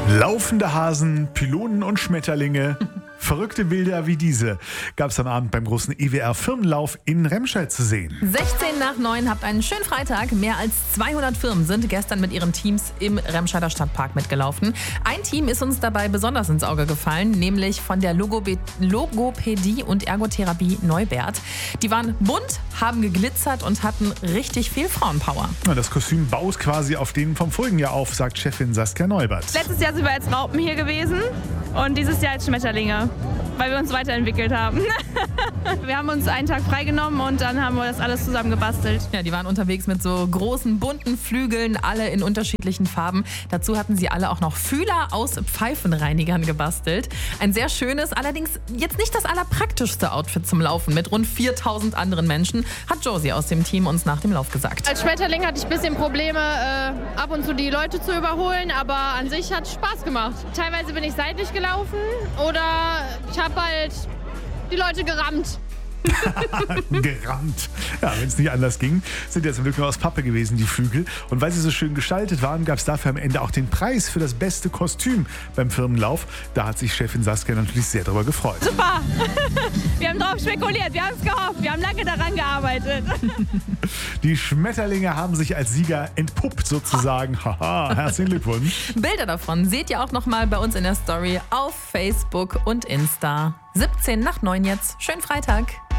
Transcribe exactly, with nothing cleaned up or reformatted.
Laufende Hasen, Pylonen und Schmetterlinge. Verrückte Bilder wie diese gab es am Abend beim großen E W R-Firmenlauf in Remscheid zu sehen. sechzehn nach neun, habt einen schönen Freitag. Mehr als zweihundert Firmen sind gestern mit ihren Teams im Remscheider Stadtpark mitgelaufen. Ein Team ist uns dabei besonders ins Auge gefallen, nämlich von der Logobe- Logopädie und Ergotherapie Neubert. Die waren bunt, haben geglitzert und hatten richtig viel Frauenpower. Das Kostüm baut quasi auf den vom vorigen Jahr auf, sagt Chefin Saskia Neubert. Letztes Jahr sind wir als Raupen hier gewesen und dieses Jahr als Schmetterlinge, weil wir uns weiterentwickelt haben. Wir haben uns einen Tag freigenommen und dann haben wir das alles zusammen gebastelt. Ja, die waren unterwegs mit so großen, bunten Flügeln, alle in unterschiedlichen Farben. Dazu hatten sie alle auch noch Fühler aus Pfeifenreinigern gebastelt. Ein sehr schönes, allerdings jetzt nicht das allerpraktischste Outfit zum Laufen. Mit rund viertausend anderen Menschen, hat Josie aus dem Team uns nach dem Lauf gesagt. Als Schmetterling hatte ich ein bisschen Probleme, äh, ab und zu die Leute zu überholen, aber an sich hat es Spaß gemacht. Teilweise bin ich seitlich gelaufen oder ich habe halt die Leute gerammt. Gerammt. Ja, wenn es nicht anders ging, sind ja zum Glück nur aus Pappe gewesen, die Flügel. Und weil sie so schön gestaltet waren, gab es dafür am Ende auch den Preis für das beste Kostüm beim Firmenlauf. Da hat sich Chefin Saskia natürlich sehr darüber gefreut. Super! Wir haben drauf spekuliert, wir haben es gehofft, wir haben lange daran gearbeitet. Die Schmetterlinge haben sich als Sieger entpuppt sozusagen. Haha, herzlichen Glückwunsch. Bilder davon seht ihr auch noch mal bei uns in der Story auf Facebook und Insta. siebzehn nach neun jetzt. Schönen Freitag.